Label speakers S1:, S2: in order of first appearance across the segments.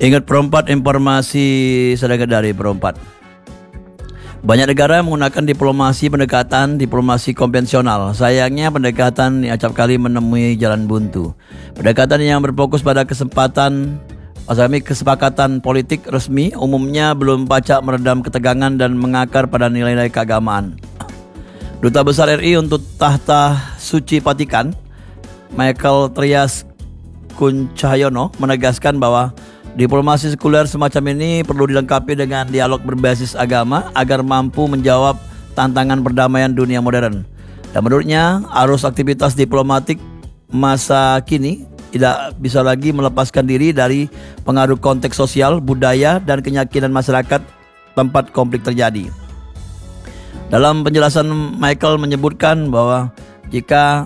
S1: Ingat Pro 4, informasi sedikit dari Pro 4. Banyak negara menggunakan pendekatan diplomasi konvensional. Sayangnya pendekatan ini acap kali menemui jalan buntu. Pendekatan yang berfokus pada kesepakatan politik resmi umumnya belum pacak meredam ketegangan dan mengakar pada nilai-nilai keagamaan. Duta Besar RI untuk Tahta Suci Vatikan, Michael Trias Kuncahyono, menegaskan bahwa diplomasi sekuler semacam ini perlu dilengkapi dengan dialog berbasis agama agar mampu menjawab tantangan perdamaian dunia modern. Dan menurutnya, arus aktivitas diplomatik masa kini tidak bisa lagi melepaskan diri dari pengaruh konteks sosial, budaya, dan keyakinan masyarakat tempat konflik terjadi. Dalam penjelasan, Michael menyebutkan bahwa jika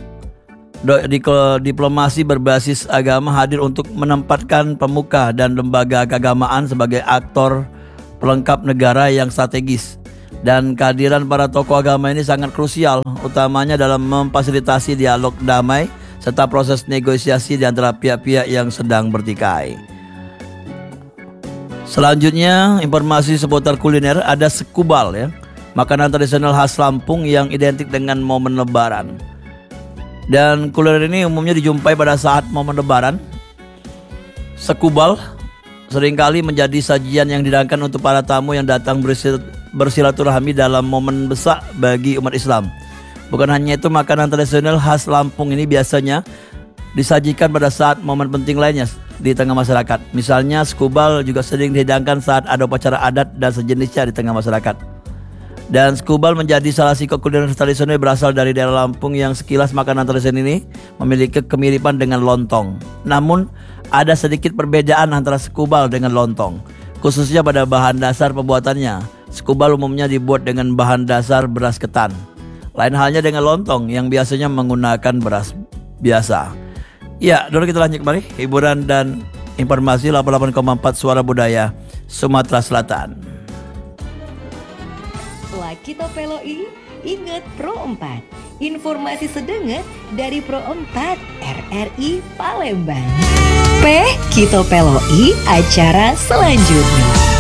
S1: diplomasi berbasis agama hadir untuk menempatkan pemuka dan lembaga keagamaan sebagai aktor pelengkap negara yang strategis, dan kehadiran para tokoh agama ini sangat krusial, utamanya dalam memfasilitasi dialog damai serta proses negosiasi di antara pihak-pihak yang sedang bertikai. Selanjutnya, informasi seputar kuliner. Ada sekubal, makanan tradisional khas Lampung yang identik dengan momen Lebaran. Dan kuliner ini umumnya dijumpai pada saat momen Lebaran. Sekubal seringkali menjadi sajian yang dihidangkan untuk para tamu yang datang bersilaturahmi dalam momen besar bagi umat Islam. Bukan hanya itu, makanan tradisional khas Lampung ini biasanya disajikan pada saat momen penting lainnya di tengah masyarakat. Misalnya, sekubal juga sering dihidangkan saat ada upacara adat dan sejenisnya di tengah masyarakat. Dan sekubal menjadi salah satu kuliner tradisional berasal dari daerah Lampung yang sekilas makanan tradisional ini memiliki kemiripan dengan lontong. Namun, ada sedikit perbedaan antara sekubal dengan lontong, khususnya pada bahan dasar pembuatannya. Sekubal umumnya dibuat dengan bahan dasar beras ketan. Lain halnya dengan lontong yang biasanya menggunakan beras biasa. Ya, dulu kita lanjut kembali. Hiburan dan informasi 88,4 Suara Budaya Sumatera Selatan.
S2: Setelah kita peloi, ingat Pro 4. Informasi sedenget dari Pro 4 RRI Palembang. Kita peloi acara selanjutnya.